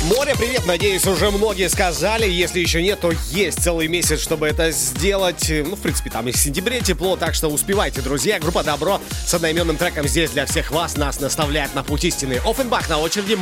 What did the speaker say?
Море, привет, надеюсь, уже многие сказали. Если еще нет, то есть целый месяц, чтобы это сделать. Ну, в принципе, там и в сентябре тепло, так что успевайте, друзья. Группа Добро с одноименным треком здесь для всех вас нас наставляет на путь истины. Оффенбах на очереди.